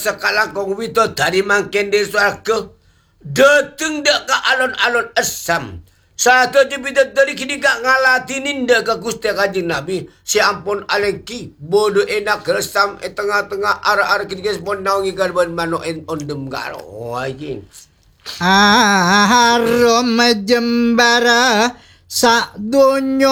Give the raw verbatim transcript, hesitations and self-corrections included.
sakalang kong wito dari mangken di swarga. Dateng dak ka alon-alon asam. Satu jebida dari kini gak ngalatinin dak ke Gusti Kanjeng Nabi. Si ampun alengki bodoh enak resam e tengah-tengah ara-ara kini guys pon naungi garban mano en ondem garo. Wah jing. Arom jembara sak donya